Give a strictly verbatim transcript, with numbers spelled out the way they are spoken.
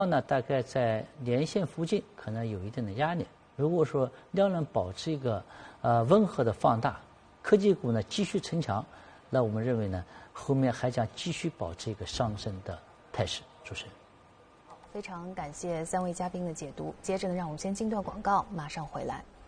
呢，大概在年线附近可能有一定的压力。如果说量能保持一个呃温和的放大，科技股呢继续增强，那我们认为呢，后面还将继续保持一个上升的态势。主持人， 非常感谢三位嘉宾的解读。接着呢，让我们先进段广告，马上回来。